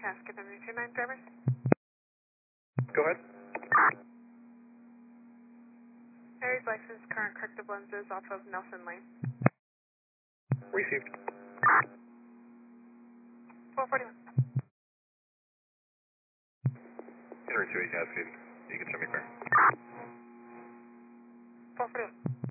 Casket W29 drivers. Go ahead. Harry's license, current corrective lenses off of Nelson Lane. Received. 441. Henry 28 Cascade. You can show me clear. 441.